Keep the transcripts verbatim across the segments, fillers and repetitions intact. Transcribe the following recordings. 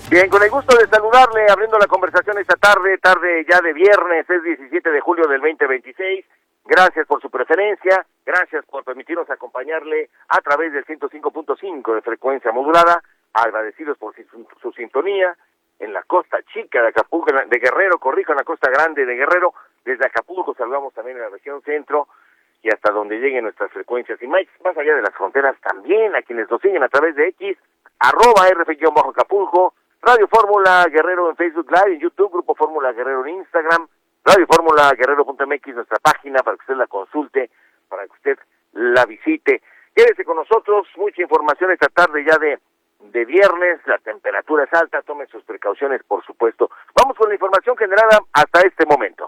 Bien, con el gusto de saludarle, abriendo la conversación esta tarde, tarde ya de viernes, es diecisiete de julio del veinte veintiséis. Gracias por su preferencia, gracias por permitirnos acompañarle a través del ciento cinco punto cinco de frecuencia modulada, agradecidos por su, su sintonía en la costa chica de Acapulco, de Guerrero, corrijo, en la costa grande de Guerrero. Desde Acapulco saludamos también en la región centro y hasta donde lleguen nuestras frecuencias, y más, más allá de las fronteras también, a quienes nos siguen a través de X, arroba R F-Acapulco, Radio Fórmula Guerrero en Facebook Live, en YouTube, Grupo Fórmula Guerrero en Instagram, Radio Fórmula Guerrero punto M X, nuestra página, para que usted la consulte, para que usted la visite. Quédese con nosotros, mucha información esta tarde ya de, de viernes, la temperatura es alta, tomen sus precauciones, por supuesto. Vamos con la información generada hasta este momento.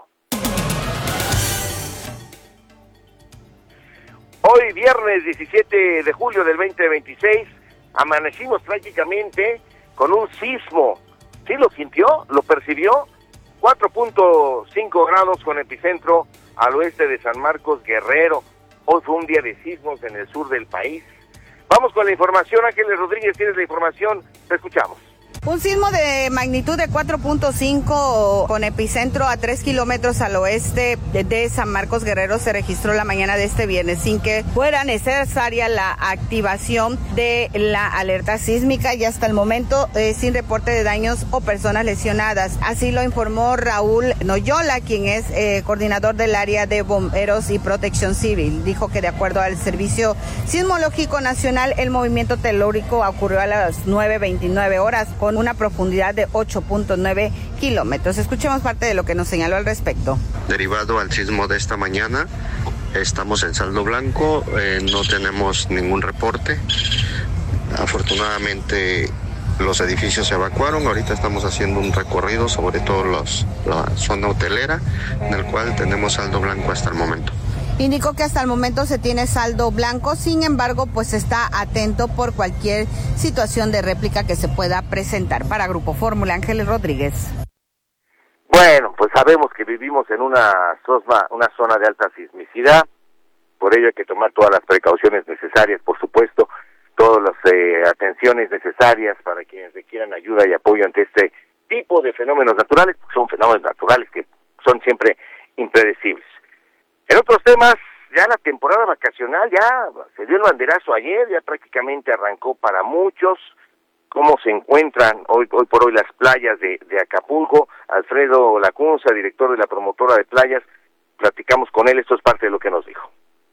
Hoy, viernes diecisiete de julio del veinte veintiséis, amanecimos prácticamente con un sismo. ¿Sí lo sintió? ¿Lo percibió? cuatro punto cinco grados con epicentro al oeste de San Marcos, Guerrero. Hoy fue un día de sismos en el sur del país. Vamos con la información. Ángeles Rodríguez, tienes la información. Te escuchamos. Un sismo de magnitud de cuatro punto cinco con epicentro a tres kilómetros al oeste de, de San Marcos, Guerrero se registró la mañana de este viernes sin que fuera necesaria la activación de la alerta sísmica y hasta el momento eh, sin reporte de daños o personas lesionadas. Así lo informó Raúl Noyola, quien es eh, coordinador del área de bomberos y protección civil. Dijo que de acuerdo al Servicio Sismológico Nacional, el movimiento telúrico ocurrió a las nueve veintinueve horas con una profundidad de ocho punto nueve kilómetros. Escuchemos parte de lo que nos señaló al respecto. Derivado al sismo de esta mañana, estamos en saldo blanco, eh, no tenemos ningún reporte. Afortunadamente los edificios se evacuaron. Ahorita estamos haciendo un recorrido sobre todo los, la zona hotelera, en el cual tenemos saldo blanco hasta el momento. Indicó que hasta el momento se tiene saldo blanco, sin embargo, pues está atento por cualquier situación de réplica que se pueda presentar. Para Grupo Fórmula, Ángeles Rodríguez. Bueno, pues sabemos que vivimos en una zona, una zona de alta sismicidad, por ello hay que tomar todas las precauciones necesarias, por supuesto, todas las eh, atenciones necesarias para quienes requieran ayuda y apoyo ante este tipo de fenómenos naturales, porque son fenómenos naturales que son siempre impredecibles. En otros temas, ya la temporada vacacional ya se dio el banderazo ayer, ya prácticamente arrancó para muchos. ¿Cómo se encuentran hoy hoy por hoy las playas de, de Acapulco? Alfredo Lacunza, director de la promotora de playas, platicamos con él, esto es parte de lo que nos dijo.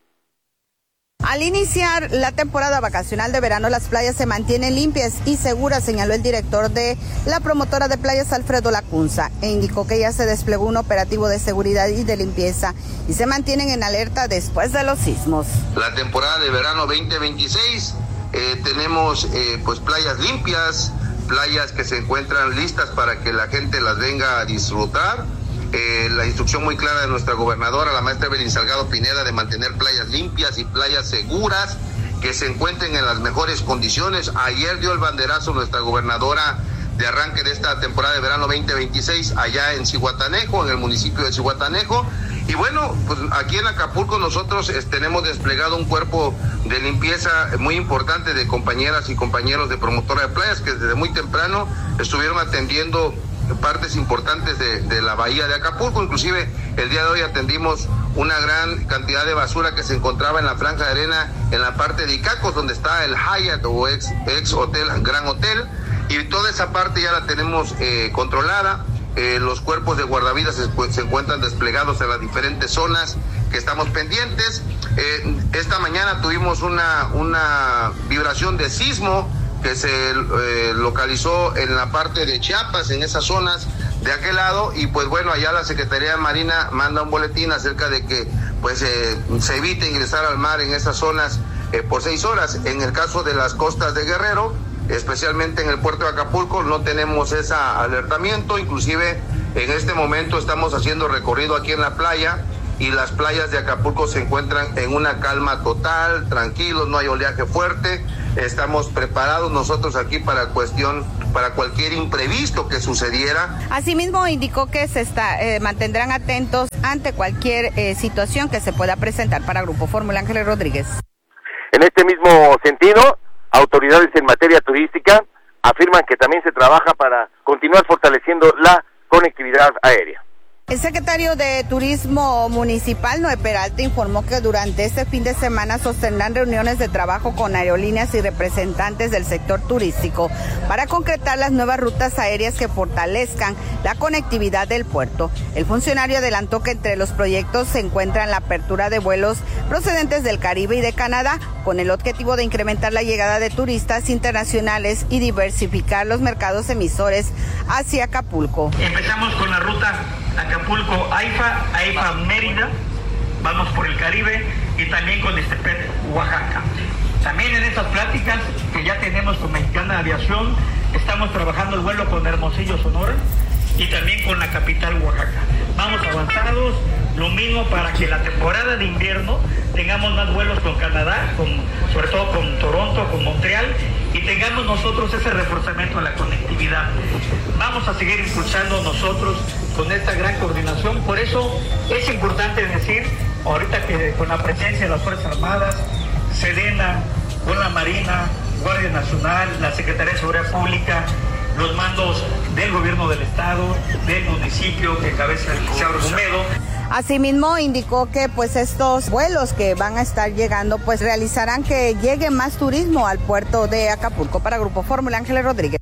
Al iniciar la temporada vacacional de verano, las playas se mantienen limpias y seguras, señaló el director de la promotora de playas, Alfredo Lacunza, e indicó que ya se desplegó un operativo de seguridad y de limpieza y se mantienen en alerta después de los sismos. La temporada de verano veinte veintiséis, eh, tenemos eh, pues playas limpias, playas que se encuentran listas para que la gente las venga a disfrutar. Eh, la instrucción muy clara de nuestra gobernadora, la maestra Evelyn Salgado Pineda, de mantener playas limpias y playas seguras, que se encuentren en las mejores condiciones. Ayer dio el banderazo nuestra gobernadora de arranque de esta temporada de verano veinte veintiséis allá en Zihuatanejo, en el municipio de Zihuatanejo. Y bueno, pues aquí en Acapulco nosotros eh, tenemos desplegado un cuerpo de limpieza muy importante de compañeras y compañeros de promotora de playas que desde muy temprano estuvieron atendiendo partes importantes de, de la bahía de Acapulco. Inclusive el día de hoy atendimos una gran cantidad de basura que se encontraba en la franja de arena en la parte de Icacos, donde está el Hyatt o ex, ex hotel, Gran Hotel, y toda esa parte ya la tenemos eh, controlada. Eh, los cuerpos de guardavidas se, se encuentran desplegados en las diferentes zonas que estamos pendientes. Eh, esta mañana tuvimos una, una vibración de sismo que se eh, localizó en la parte de Chiapas, en esas zonas de aquel lado, y pues bueno, allá la Secretaría de Marina manda un boletín acerca de que pues eh, se evite ingresar al mar en esas zonas eh, por seis horas. En el caso de las costas de Guerrero, especialmente en el puerto de Acapulco, no tenemos ese alertamiento. Inclusive en este momento estamos haciendo recorrido aquí en la playa y las playas de Acapulco se encuentran en una calma total, tranquilos, no hay oleaje fuerte. Estamos preparados nosotros aquí para cuestión, para cualquier imprevisto que sucediera. Asimismo indicó que se está, eh, mantendrán atentos ante cualquier eh, situación que se pueda presentar. Para Grupo Fórmula, Ángeles Rodríguez. En este mismo sentido, autoridades en materia turística afirman que también se trabaja para continuar fortaleciendo la conectividad aérea. El secretario de Turismo Municipal, Noé Peralta, informó que durante este fin de semana sostendrán reuniones de trabajo con aerolíneas y representantes del sector turístico para concretar las nuevas rutas aéreas que fortalezcan la conectividad del puerto. El funcionario adelantó que entre los proyectos se encuentran la apertura de vuelos procedentes del Caribe y de Canadá, con el objetivo de incrementar la llegada de turistas internacionales y diversificar los mercados emisores hacia Acapulco. Empezamos con la ruta Acapulco, AIFA, AIFA Mérida, vamos por el Caribe y también con Ixtepec, Oaxaca. También en estas pláticas que ya tenemos con Mexicana Aviación, estamos trabajando el vuelo con Hermosillo, Sonora, y también con la capital, Oaxaca. Vamos avanzados, lo mismo para que la temporada de invierno tengamos más vuelos con Canadá, con, sobre todo con Toronto, con Montreal, y tengamos nosotros ese reforzamiento de la conectividad. Vamos a seguir impulsando nosotros con esta gran coordinación. Por eso es importante decir, ahorita que con la presencia de las Fuerzas Armadas, Sedena, con la Marina, Guardia Nacional, la Secretaría de Seguridad Pública, los mandos del gobierno del estado, del municipio que encabeza el licenciado Argumedo. Asimismo indicó que pues estos vuelos que van a estar llegando pues realizarán que llegue más turismo al puerto de Acapulco. Para Grupo Fórmula, Ángeles Rodríguez.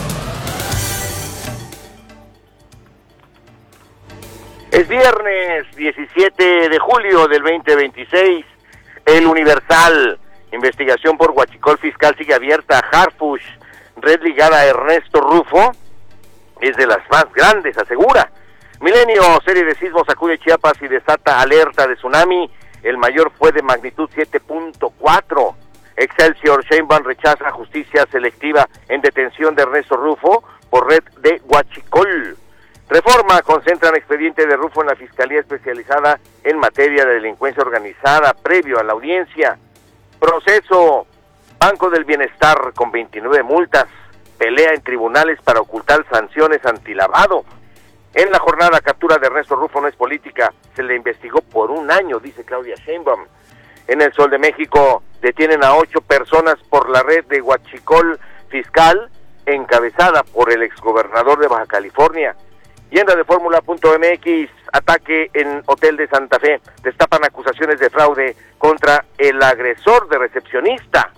Es viernes diecisiete de julio del veinte veintiséis. El Universal, investigación por huachicol fiscal sigue abierta. Harfush, red ligada a Ernesto Rufo, es de las más grandes, asegura. Milenio, serie de sismos sacude Chiapas y desata alerta de tsunami. El mayor fue de magnitud siete punto cuatro. Excelsior, Sheinbaum rechaza justicia selectiva en detención de Ernesto Rufo por red de huachicol. Reforma, concentran expediente de Rufo en la Fiscalía Especializada en materia de delincuencia organizada previo a la audiencia. Proceso, Banco del Bienestar con veintinueve multas, pelea en tribunales para ocultar sanciones antilavado. En la jornada, captura de Ernesto Rufo no es política, se le investigó por un año, dice Claudia Sheinbaum. En el Sol de México, detienen a ocho personas por la red de huachicol fiscal, encabezada por el exgobernador de Baja California. Y en la de Fórmula punto M X, ataque en Hotel de Santa Fe, destapan acusaciones de fraude contra el agresor de recepcionista.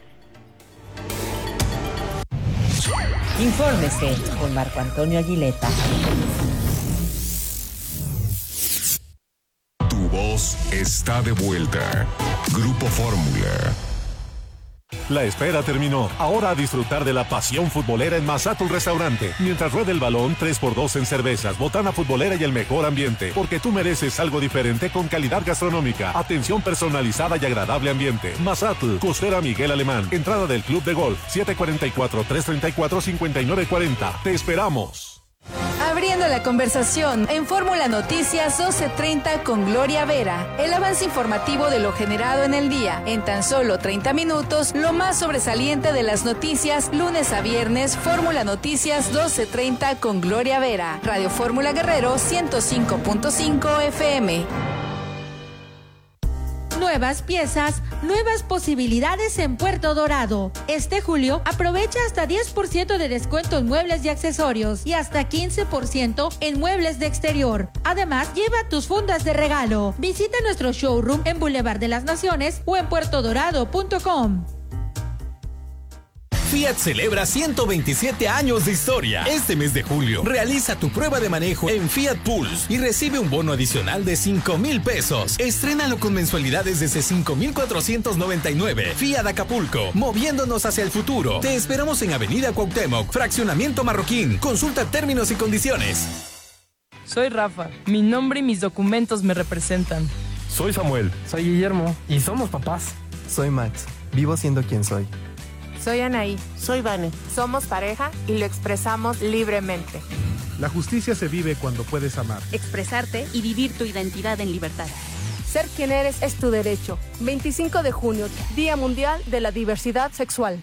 Infórmese con Marco Antonio Aguileta. Tu voz está de vuelta. Grupo Fórmula. La espera terminó. Ahora a disfrutar de la pasión futbolera en Mazatul Restaurante. Mientras rueda el balón, tres por dos en cervezas, botana futbolera y el mejor ambiente. Porque tú mereces algo diferente con calidad gastronómica, atención personalizada y agradable ambiente. Mazatul, Costera Miguel Alemán. Entrada del Club de Golf, siete cuatro cuatro, tres tres cuatro, cinco nueve cuatro cero. Te esperamos. Abriendo la conversación en Fórmula Noticias doce treinta con Gloria Vera. El avance informativo de lo generado en el día. En tan solo treinta minutos, lo más sobresaliente de las noticias, lunes a viernes, Fórmula Noticias doce treinta con Gloria Vera. Radio Fórmula Guerrero ciento cinco punto cinco F M. Nuevas piezas, nuevas posibilidades en Puerto Dorado. Este julio, aprovecha hasta diez por ciento de descuento en muebles y accesorios y hasta quince por ciento en muebles de exterior. Además, lleva tus fundas de regalo. Visita nuestro showroom en Boulevard de las Naciones o en puerto dorado punto com. Fiat celebra ciento veintisiete años de historia. Este mes de julio, realiza tu prueba de manejo en Fiat Pulse y recibe un bono adicional de cinco mil pesos. Estrénalo con mensualidades desde cinco mil cuatrocientos noventa y nueve. Fiat Acapulco, moviéndonos hacia el futuro. Te esperamos en Avenida Cuauhtémoc, Fraccionamiento Marroquín. Consulta términos y condiciones. Soy Rafa. Mi nombre y mis documentos me representan. Soy Samuel. Soy Guillermo. Y somos papás. Soy Max. Vivo siendo quien soy. Soy Anaí. Soy Vane. Somos pareja y lo expresamos libremente. La justicia se vive cuando puedes amar, expresarte y vivir tu identidad en libertad. Ser quien eres es tu derecho. veinticinco de junio, Día Mundial de la Diversidad Sexual.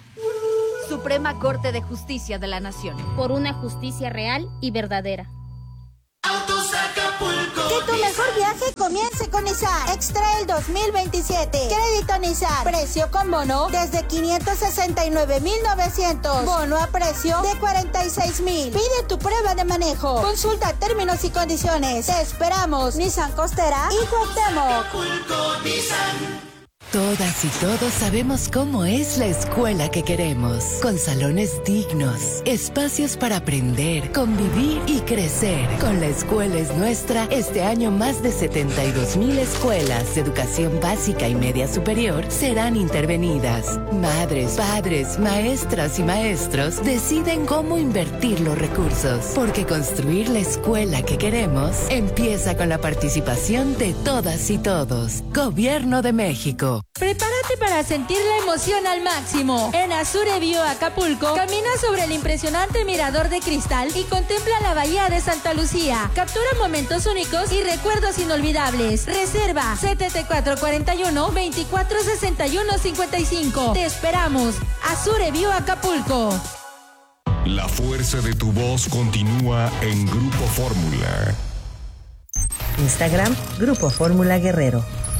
Suprema Corte de Justicia de la Nación. Por una justicia real y verdadera. Autos Acapulco. Que tu mejor viaje comience con Nissan X-Trail dos mil veintisiete. Crédito Nissan. Precio con bono desde quinientos sesenta y nueve mil novecientos. Bono a precio de cuarenta y seis mil. Pide tu prueba de manejo. Consulta términos y condiciones. Te esperamos. Nissan Costera y Cuauhtémoc. Acapulco, Nissan. Todas y todos sabemos cómo es la escuela que queremos, con salones dignos, espacios para aprender, convivir y crecer. Con La Escuela es Nuestra, este año más de setenta y dos mil escuelas de educación básica y media superior serán intervenidas. Madres, padres, maestras y maestros deciden cómo invertir los recursos, porque construir la escuela que queremos empieza con la participación de todas y todos. Gobierno de México. Prepárate para sentir la emoción al máximo. En Azure View Acapulco, camina sobre el impresionante mirador de cristal y contempla la bahía de Santa Lucía. Captura momentos únicos y recuerdos inolvidables. Reserva siete cuatro cuatro uno, veinticuatro sesenta y uno cincuenta y cinco. Te esperamos. Azure View Acapulco. La fuerza de tu voz continúa en Grupo Fórmula. Instagram, Grupo Fórmula Guerrero.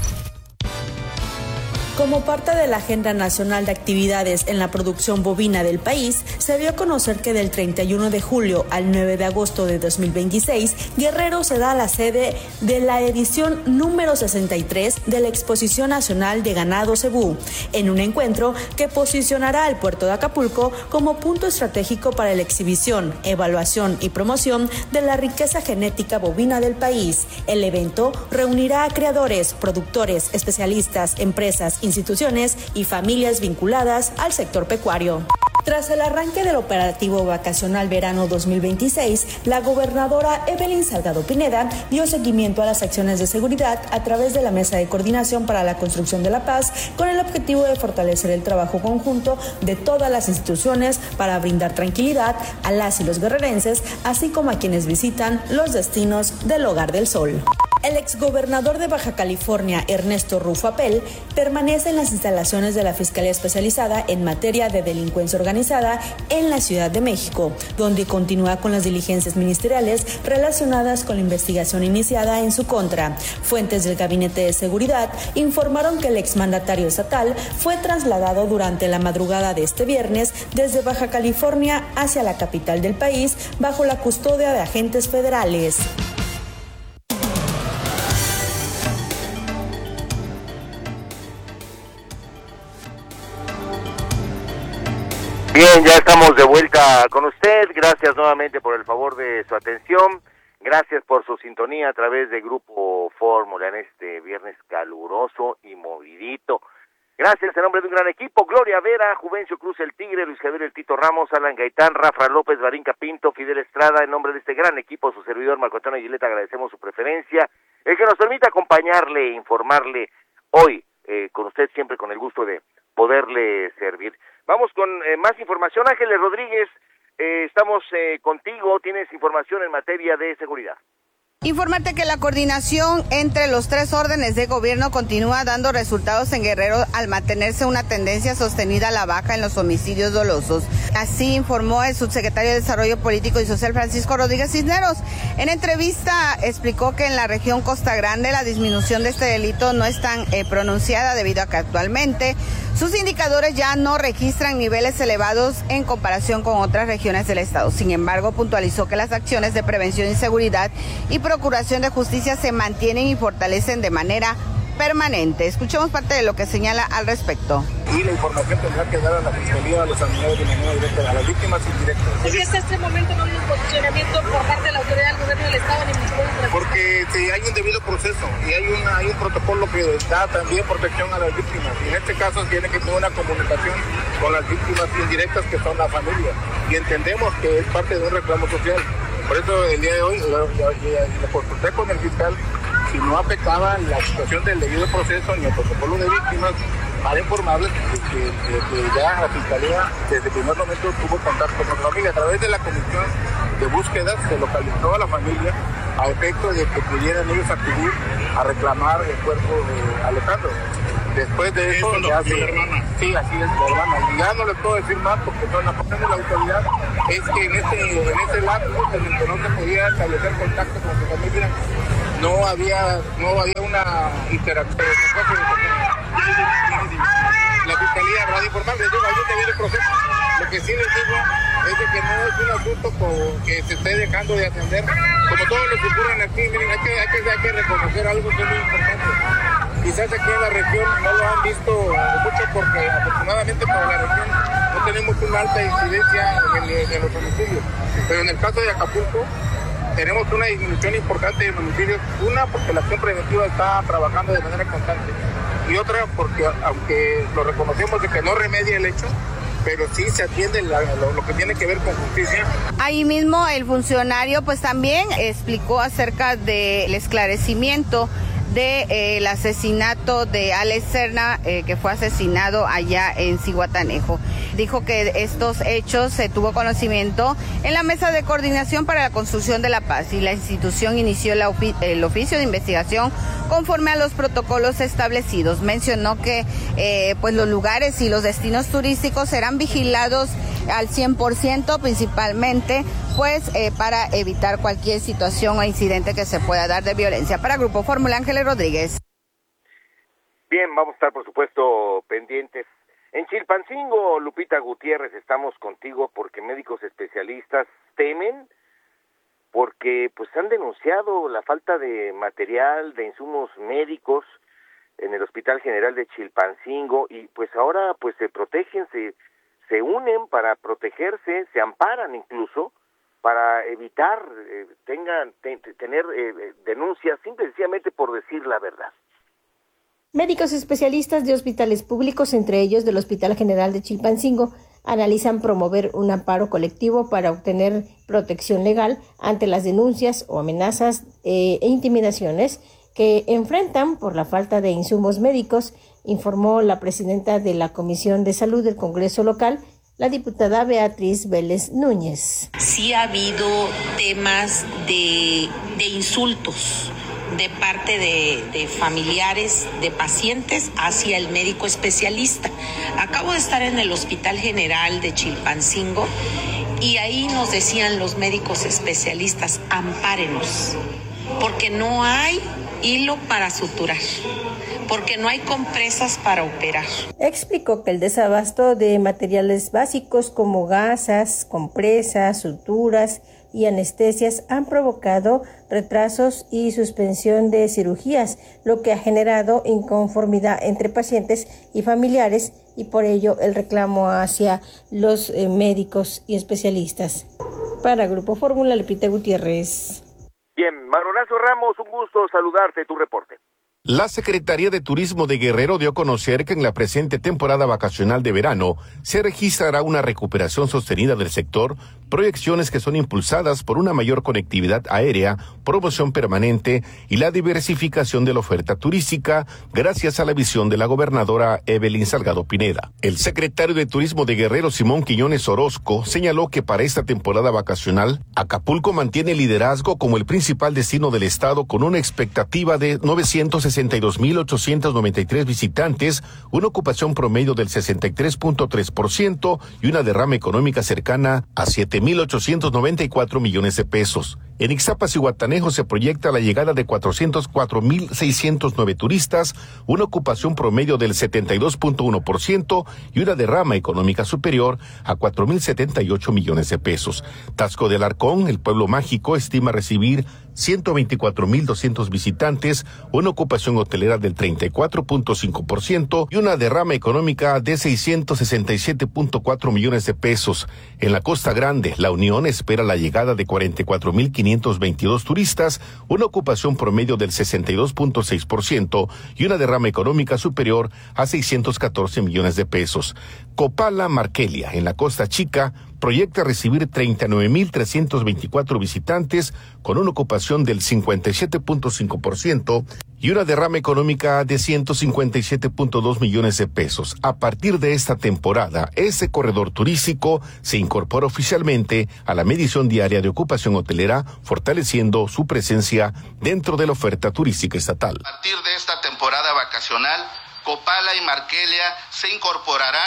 Como parte de la Agenda Nacional de Actividades en la Producción Bovina del país, se dio a conocer que del treinta y uno de julio al nueve de agosto de dos mil veintiséis, Guerrero será la sede de la edición número sesenta y tres de la Exposición Nacional de Ganado Cebú, en un encuentro que posicionará al puerto de Acapulco como punto estratégico para la exhibición, evaluación y promoción de la riqueza genética bovina del país. El evento reunirá a creadores, productores, especialistas, empresas, instituciones y familias vinculadas al sector pecuario. Tras el arranque del operativo vacacional verano dos mil veintiséis, la gobernadora Evelyn Salgado Pineda dio seguimiento a las acciones de seguridad a través de la Mesa de Coordinación para la Construcción de la Paz, con el objetivo de fortalecer el trabajo conjunto de todas las instituciones para brindar tranquilidad a las y los guerrerenses, así como a quienes visitan los destinos del Hogar del Sol. El exgobernador de Baja California, Ernesto Rufo Apel, permanece en las instalaciones de la Fiscalía Especializada en materia de delincuencia organizada en la Ciudad de México, donde continúa con las diligencias ministeriales relacionadas con la investigación iniciada en su contra. Fuentes del Gabinete de Seguridad informaron que el exmandatario estatal fue trasladado durante la madrugada de este viernes desde Baja California hacia la capital del país bajo la custodia de agentes federales. Bien, ya estamos de vuelta con usted. Gracias nuevamente por el favor de su atención. Gracias por su sintonía a través de Grupo Fórmula en este viernes caluroso y movidito. Gracias en nombre de un gran equipo: Gloria Vera, Juvencio Cruz el Tigre, Luis Javier el Tito Ramos, Alan Gaitán, Rafa López, Barinca Pinto, Fidel Estrada. En nombre de este gran equipo, su servidor Marco Antonio Aguileta, agradecemos su preferencia, el que nos permite acompañarle e informarle hoy, eh, con usted siempre con el gusto de poderle servir. Vamos con eh, más información. Ángeles Rodríguez, eh, estamos eh, contigo, tienes información en materia de seguridad. Informarte que la coordinación entre los tres órdenes de gobierno continúa dando resultados en Guerrero al mantenerse una tendencia sostenida a la baja en los homicidios dolosos. Así informó el subsecretario de Desarrollo Político y Social Francisco Rodríguez Cisneros. En entrevista explicó que en la región Costa Grande la disminución de este delito no es tan eh, pronunciada debido a que actualmente sus indicadores ya no registran niveles elevados en comparación con otras regiones del estado. Sin embargo, puntualizó que las acciones de prevención y seguridad y procuración de justicia se mantienen y fortalecen de manera permanente. Escuchemos parte de lo que señala al respecto. Y la información tendrá que dar a la Fiscalía, a los familiares de manera directa, a las víctimas indirectas. ¿Por qué hasta este momento no hay un posicionamiento por parte de la autoridad del gobierno del Estado ni Ministerio de Porque sí, hay un debido proceso y hay, una, hay un protocolo que da también protección a las víctimas. Y en este caso tiene que tener una comunicación con las víctimas indirectas, que son la familia. Y entendemos que es parte de un reclamo social. Por eso el día de hoy le consulté con el fiscal si no afectaba la situación del debido proceso ni el protocolo de víctimas, para informarles que, que, que, que ya la Fiscalía desde el primer momento tuvo contacto con la familia. A través de la comisión de búsqueda se localizó a la familia a efecto de que pudieran ellos acudir a reclamar el cuerpo de Alejandro. Después de eso, ya se, sí, así es, la hermana. Y ya no les puedo decir más porque son la parte de la autoridad es que en este, en este lapso en el que no se podía establecer contacto con su familia, no había, no había una interacción. La fiscalía habrá de informar, les digo, hay un debido proceso. Lo que sí les digo es de que no es un asunto como que se esté dejando de atender. Como todos los que ocurren aquí, miren, hay que, hay que, hay que reconocer algo que es muy importante. Quizás aquí en la región no lo han visto mucho porque afortunadamente para la región no tenemos una alta incidencia en, el, en los homicidios. Pero en el caso de Acapulco tenemos una disminución importante de homicidios. Una, porque la acción preventiva está trabajando de manera constante. Y otra, porque aunque lo reconocemos de que no remedia el hecho, pero sí se atiende la, lo, lo que tiene que ver con justicia. Ahí mismo el funcionario pues también explicó acerca del esclarecimiento del de, eh, asesinato de Alex Serna, eh, que fue asesinado allá en Zihuatanejo. Dijo que estos hechos se tuvo conocimiento en la Mesa de Coordinación para la Construcción de la Paz y la institución inició la ofi- el oficio de investigación conforme a los protocolos establecidos. Mencionó que eh, pues los lugares y los destinos turísticos serán vigilados al cien por ciento, principalmente pues eh, para evitar cualquier situación o incidente que se pueda dar de violencia. Para Grupo Fórmula, Ángeles Rodríguez. Bien, vamos a estar por supuesto pendientes. En Chilpancingo, Lupita Gutiérrez, estamos contigo porque médicos especialistas temen porque pues han denunciado la falta de material, de insumos médicos en el Hospital General de Chilpancingo y pues ahora pues se protegen, se, se unen para protegerse, se amparan incluso para evitar eh, tengan te, tener eh, denuncias simple y sencillamente por decir la verdad. Médicos especialistas de hospitales públicos, entre ellos del Hospital General de Chilpancingo, analizan promover un amparo colectivo para obtener protección legal ante las denuncias o amenazas eh, e intimidaciones que enfrentan por la falta de insumos médicos, informó la presidenta de la Comisión de Salud del Congreso local, la diputada Beatriz Vélez Núñez. Sí ha habido temas de, de insultos de parte de, de familiares de pacientes hacia el médico especialista. Acabo de estar en el Hospital General de Chilpancingo y ahí nos decían los médicos especialistas, ampárenos, porque no hay hilo para suturar, porque no hay compresas para operar. Explicó que el desabasto de materiales básicos como gasas, compresas, suturas y anestesias han provocado retrasos y suspensión de cirugías, lo que ha generado inconformidad entre pacientes y familiares y por ello el reclamo hacia los eh, médicos y especialistas. Para Grupo Fórmula, Lupita Gutiérrez. Bien, Maronazo Ramos, un gusto saludarte, tu reporte. La Secretaría de Turismo de Guerrero dio a conocer que en la presente temporada vacacional de verano se registrará una recuperación sostenida del sector, proyecciones que son impulsadas por una mayor conectividad aérea, promoción permanente y la diversificación de la oferta turística, gracias a la visión de la gobernadora Evelyn Salgado Pineda. El secretario de Turismo de Guerrero, Simón Quiñones Orozco, señaló que para esta temporada vacacional, Acapulco mantiene liderazgo como el principal destino del estado con una expectativa de novecientos sesenta y dos mil ochocientos noventa y tres visitantes, una ocupación promedio del sesenta y tres punto tres por ciento y una derrama económica cercana a siete mil ochocientos noventa y cuatro millones de pesos. En Ixtapas y Zihuatanejo se proyecta la llegada de cuatrocientos cuatro mil seiscientos nueve turistas, una ocupación promedio del setenta y dos punto uno por ciento y una derrama económica superior a cuatro mil setenta y ocho millones de pesos. Taxco del Arcón, el pueblo mágico, estima recibir ciento veinticuatro mil doscientos visitantes, una ocupación hotelera del treinta y cuatro punto cinco por ciento y una derrama económica de seiscientos sesenta y siete punto cuatro millones de pesos. En la Costa Grande, La Unión espera la llegada de cuarenta y cuatro mil quinientos veintidós turistas, una ocupación promedio del sesenta y dos punto seis por ciento y una derrama económica superior a seiscientos catorce millones de pesos. Copala, Marquelia, en la Costa Chica, proyecta recibir treinta y nueve mil trescientos veinticuatro visitantes con una ocupación del cincuenta y siete punto cinco por ciento y una derrama económica de ciento cincuenta y siete punto dos millones de pesos. A partir de esta temporada, ese corredor turístico se incorpora oficialmente a la medición diaria de ocupación hotelera, fortaleciendo su presencia dentro de la oferta turística estatal. A partir de esta temporada vacacional, Copala y Marquelia se incorporarán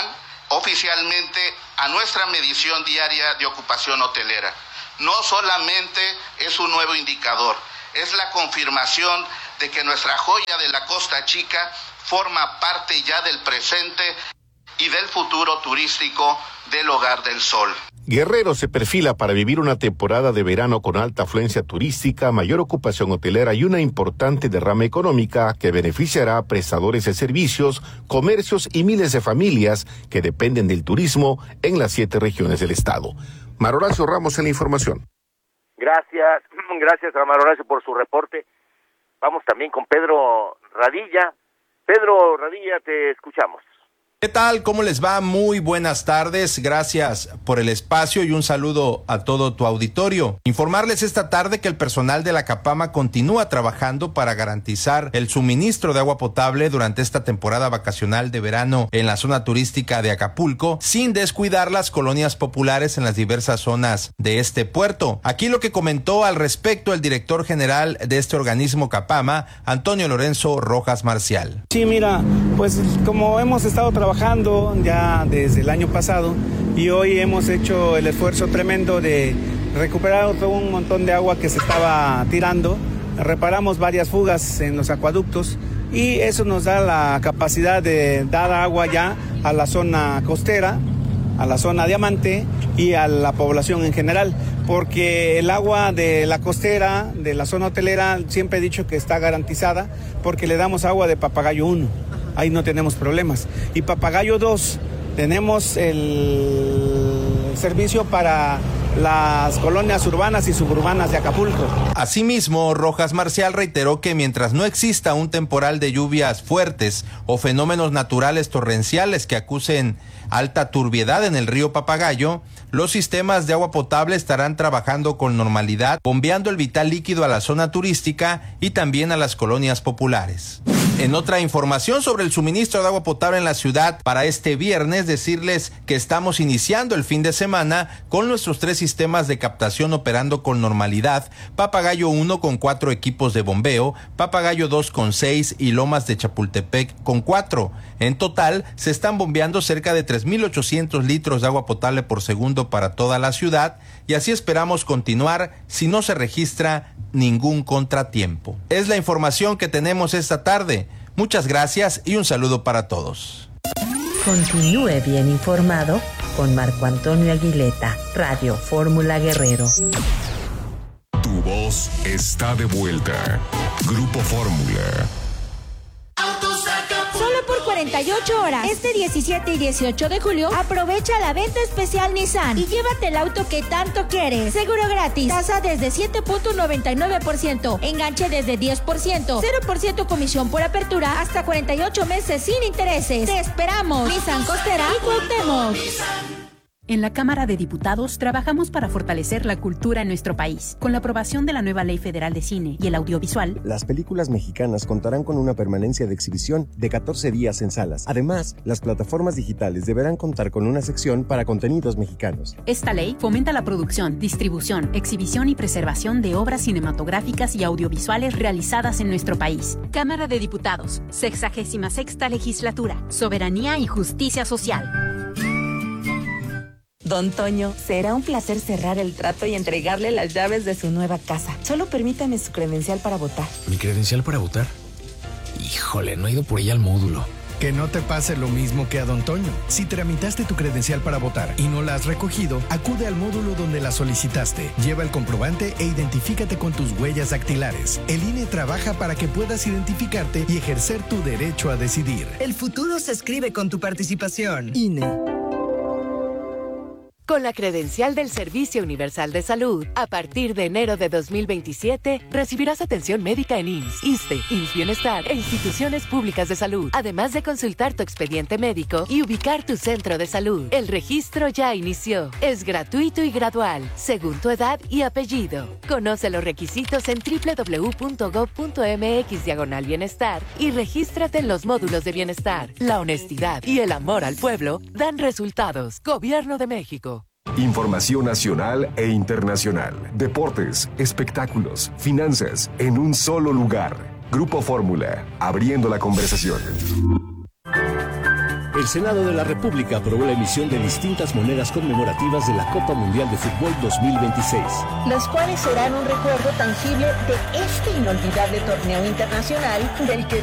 oficialmente a nuestra medición diaria de ocupación hotelera. No solamente es un nuevo indicador, es la confirmación de que nuestra joya de la Costa Chica forma parte ya del presente y del futuro turístico del Hogar del Sol. Guerrero se perfila para vivir una temporada de verano con alta afluencia turística, mayor ocupación hotelera y una importante derrama económica que beneficiará a prestadores de servicios, comercios y miles de familias que dependen del turismo en las siete regiones del estado. Mar Horacio Ramos en la información. Gracias, gracias a Mar Horacio por su reporte. Vamos también con Pedro Radilla. Pedro Radilla, te escuchamos. ¿Qué tal? ¿Cómo les va? Muy buenas tardes. Gracias por el espacio y un saludo a todo tu auditorio. Informarles esta tarde que el personal de la Capama continúa trabajando para garantizar el suministro de agua potable durante esta temporada vacacional de verano en la zona turística de Acapulco, sin descuidar las colonias populares en las diversas zonas de este puerto. Aquí lo que comentó al respecto el director general de este organismo Capama, Antonio Lorenzo Rojas Marcial. Sí, mira, pues como hemos estado trabajando trabajando ya desde el año pasado y hoy hemos hecho el esfuerzo tremendo de recuperar todo un montón de agua que se estaba tirando. Reparamos varias fugas en los acueductos y eso nos da la capacidad de dar agua ya a la zona costera, a la zona diamante y a la población en general, porque el agua de la costera, de la zona hotelera, siempre he dicho que está garantizada porque le damos agua de Papagayo uno. Ahí no tenemos problemas. Y Papagayo dos, tenemos el servicio para las colonias urbanas y suburbanas de Acapulco. Asimismo, Rojas Marcial reiteró que mientras no exista un temporal de lluvias fuertes o fenómenos naturales torrenciales que acusen alta turbiedad en el río Papagayo, los sistemas de agua potable estarán trabajando con normalidad, bombeando el vital líquido a la zona turística y también a las colonias populares. En otra información sobre el suministro de agua potable en la ciudad para este viernes, decirles que estamos iniciando el fin de semana con nuestros tres sistemas de captación operando con normalidad: Papagayo uno con cuatro equipos de bombeo, Papagayo dos con seis y Lomas de Chapultepec con cuatro. En total, se están bombeando cerca de tres mil ochocientos litros de agua potable por segundo para toda la ciudad y así esperamos continuar si no se registra ningún contratiempo. Es la información que tenemos esta tarde. Muchas gracias y un saludo para todos. Continúe bien informado con Marco Antonio Aguileta, Radio Fórmula Guerrero. Tu voz está de vuelta. Grupo Fórmula. Solo por cuarenta y ocho horas, este diecisiete y dieciocho de julio, aprovecha la venta especial Nissan y llévate el auto que tanto quieres. Seguro gratis, tasa desde siete punto noventa y nueve por ciento, enganche desde diez por ciento, cero por ciento comisión por apertura, hasta cuarenta y ocho meses sin intereses. ¡Te esperamos! Nissan Costera y Cuauhtémoc. En la Cámara de Diputados trabajamos para fortalecer la cultura en nuestro país. Con la aprobación de la nueva Ley Federal de Cine y el Audiovisual, las películas mexicanas contarán con una permanencia de exhibición de catorce días en salas. Además, las plataformas digitales deberán contar con una sección para contenidos mexicanos. Esta ley fomenta la producción, distribución, exhibición y preservación de obras cinematográficas y audiovisuales realizadas en nuestro país. Cámara de Diputados, sexagésima sexta legislatura, soberanía y justicia social. Don Toño, será un placer cerrar el trato y entregarle las llaves de su nueva casa. Solo permítame su credencial para votar. ¿Mi credencial para votar? Híjole, no he ido por ella al módulo. Que no te pase lo mismo que a Don Toño. Si tramitaste tu credencial para votar y no la has recogido, acude al módulo donde la solicitaste. Lleva el comprobante e identifícate con tus huellas dactilares. El I N E trabaja para que puedas identificarte y ejercer tu derecho a decidir. El futuro se escribe con tu participación. I N E. Con la credencial del Servicio Universal de Salud, a partir de enero de dos mil veintisiete, recibirás atención médica en I M S S, ISSSTE, I M S S Bienestar e instituciones públicas de salud, además de consultar tu expediente médico y ubicar tu centro de salud. El registro ya inició. Es gratuito y gradual, según tu edad y apellido. Conoce los requisitos en doble u doble u doble u punto gob punto eme equis diagonal bienestar y regístrate en los módulos de bienestar. La honestidad y el amor al pueblo dan resultados. Gobierno de México. Información nacional e internacional. Deportes, espectáculos, finanzas, en un solo lugar. Grupo Fórmula, abriendo la conversación. El Senado de la República aprobó la emisión de distintas monedas conmemorativas de la Copa Mundial de Fútbol dos mil veintiséis, las cuales serán un recuerdo tangible de este inolvidable torneo internacional del que